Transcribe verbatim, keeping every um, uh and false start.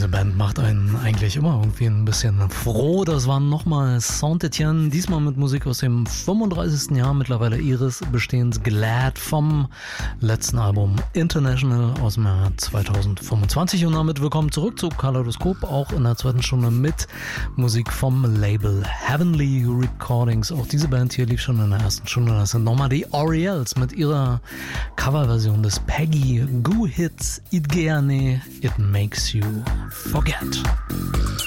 Band macht einen eigentlich immer irgendwie ein bisschen froh. Das war nochmal Saint-Etienne, diesmal mit Musik aus dem fünfunddreißigsten Jahr mittlerweile ihres Bestehens, Glad, vom letzten Album International aus dem Jahr zweitausendfünfundzwanzig. Und damit willkommen zurück zu Kaleidoskop, auch in der zweiten Stunde mit Musik vom Label Heavenly Recordings. Auch diese Band hier lief schon in der ersten Stunde. Das sind nochmal die Oriels mit ihrer Coverversion des Peggy Goo Hits It Geane, It Makes You Forget.